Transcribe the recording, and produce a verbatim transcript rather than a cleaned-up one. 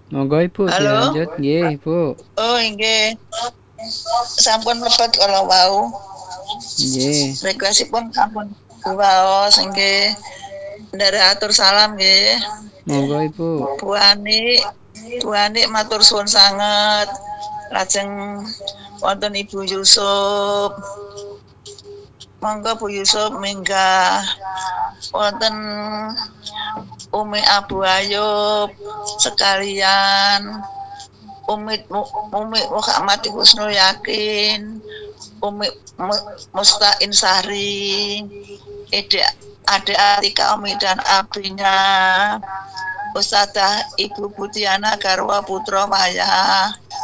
Monggo Ibu Halo. dilanjut nggih, Bu. Oh, inggih. Sampun mlebet kala wau. Nggih. Requestipun sampun waos nggih. Ndherek atur salam nggih. Monggo Ibu. Bu Ani, Bu Ani matur suwun sanget. Lajeng wonten Ibu Yusuf. Monggo Bu Yusuf minggah. Wonten Umi Abu Ayub sekalian. Umi Umi Muhammad Husnul Yakin. Umi Mustain Sari. Ide Adik Atika Umi dan abinya. Ustadzah Ibu Budiana Garwa Putra Maya.